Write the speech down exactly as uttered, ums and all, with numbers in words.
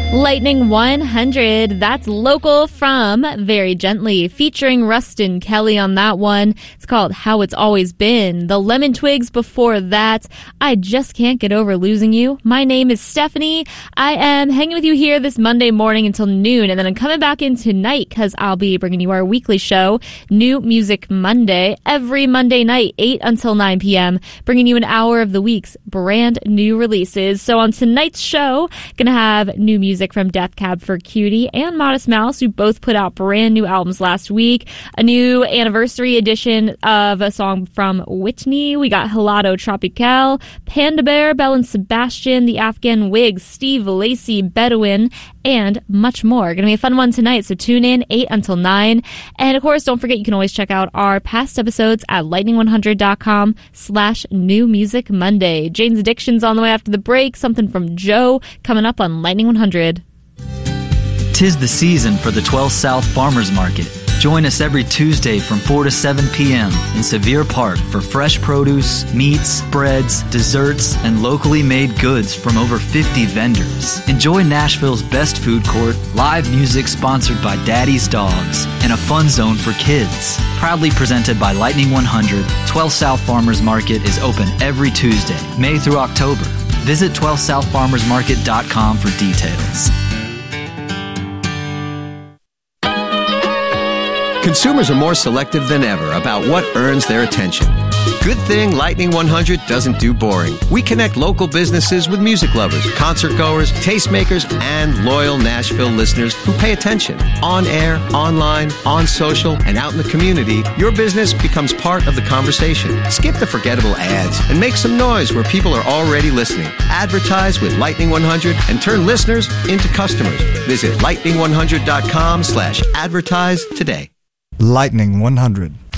Lightning one hundred, that's local from Very Gently, featuring Rustin Kelly on that one. It's called How It's Always Been. The Lemon Twigs before that, I Just Can't Get Over Losing You. My name is Stephanie. I am hanging with you here this Monday morning until noon, and then I'm coming back in tonight because I'll be bringing you our weekly show, New Music Monday, every Monday night, eight until nine p.m., bringing you an hour of the week's brand new releases. So on tonight's show, gonna have new music from Death Cab for Cutie and Modest Mouse, who both put out brand new albums last week. A new anniversary edition of a song from Whitney. We got Helado Tropical, Panda Bear, Belle and Sebastian, The Afghan Wigs, Steve Lacy, Bedouin, and much more. Gonna be a fun one tonight, so tune in eight until nine. And of course, don't forget you can always check out our past episodes at lightning one hundred dot com slash New Music Monday. Jane's Addiction's on the way after the break. Something from Joe coming up on Lightning one hundred. Tis the season for the twelve South Farmers Market. Join us every Tuesday from four to seven p.m. in Sevier Park for fresh produce, meats, breads, desserts, and locally made goods from over fifty vendors. Enjoy Nashville's best food court, live music sponsored by Daddy's Dogs, and a fun zone for kids. Proudly presented by Lightning one hundred, twelve South Farmers Market is open every Tuesday, May through October. Visit twelve south farmers market dot com for details. Consumers are more selective than ever about what earns their attention. Good thing Lightning one hundred doesn't do boring. We connect local businesses with music lovers, concert goers, tastemakers, and loyal Nashville listeners who pay attention. On air, online, on social, and out in the community, your business becomes part of the conversation. Skip the forgettable ads and make some noise where people are already listening. Advertise with Lightning one hundred and turn listeners into customers. Visit lightning one hundred dot com slash advertise today. Lightning one hundred.